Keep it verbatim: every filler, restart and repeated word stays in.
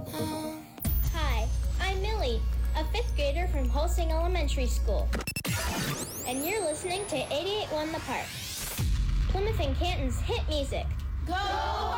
Hi, I'm Millie, a fifth grader from Holsing Elementary School. And you're listening to eighty-eight point one The Park, Plymouth and Canton's hit music. Go